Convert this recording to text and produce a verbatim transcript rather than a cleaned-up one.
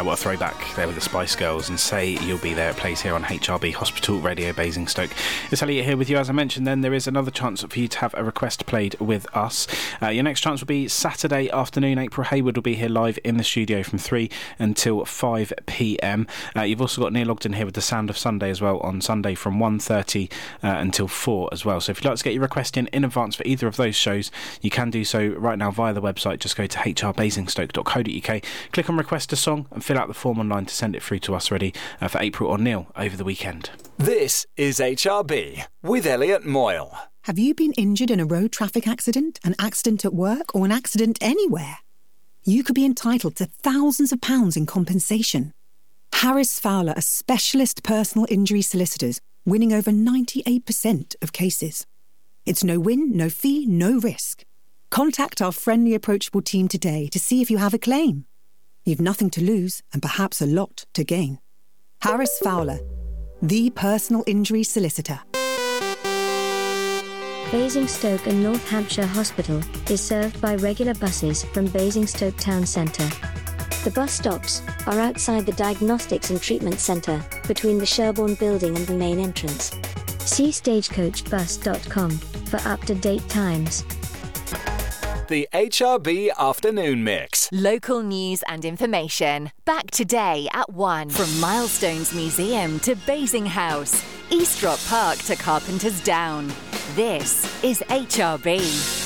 Uh, what a throwback there with the Spice Girls, and Say You'll Be There. It plays here on H R B Hospital Radio Basingstoke. It's Elliot here with you. As I mentioned then, there is another chance for you to have a request played with us. Uh, your next chance will be Saturday afternoon. April Hayward will be here live in the studio from three until five p.m. Uh, you've also got Neil Ogden here with the Sound of Sunday as well on Sunday from one thirty uh, until four as well. So if you'd like to get your request in in advance for either of those shows, you can do so right now via the website. Just go to h r basingstoke dot co dot u k, click on request a song and fill out the form online to send it through to us ready uh, for April or Neil over the weekend. This is H R B with Elliot Moyle. Have you been injured in a road traffic accident, an accident at work, or an accident anywhere? You could be entitled to thousands of pounds in compensation. Harris Fowler are specialist personal injury solicitors, winning over ninety-eight percent of cases. It's no win, no fee, no risk. Contact our friendly, approachable team today to see if you have a claim. You've nothing to lose and perhaps a lot to gain. Harris Fowler, the personal injury solicitor. Basingstoke and North Hampshire Hospital is served by regular buses from Basingstoke Town Centre. The bus stops are outside the Diagnostics and Treatment Centre, between the Sherborne building and the main entrance. See stagecoach bus dot com for up-to-date times. The H R B Afternoon Mix. Local news and information. Back today at one. From Milestones Museum to Basing House, Eastrop Park to Carpenter's Down. This is H R B.